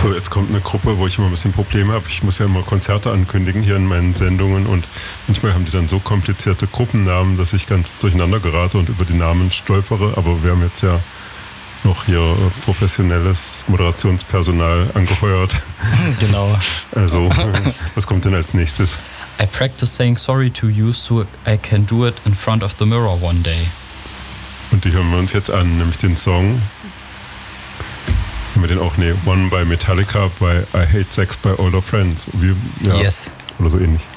So, jetzt kommt eine Gruppe, wo ich immer ein bisschen Probleme habe. Ich muss ja immer Konzerte ankündigen hier in meinen Sendungen und manchmal haben die dann so komplizierte Gruppennamen, dass ich ganz durcheinander gerate und über die Namen stolpere. Aber wir haben jetzt ja noch hier professionelles Moderationspersonal angeheuert. Genau. Also, was kommt denn als nächstes? I practice saying sorry to you so I can do it in front of the mirror one day. Und die hören wir uns jetzt an, nämlich den Song. Haben wir den auch? Nee, One by Metallica, bei I Hate Sex by Older Friends. Yes. Oder so ähnlich.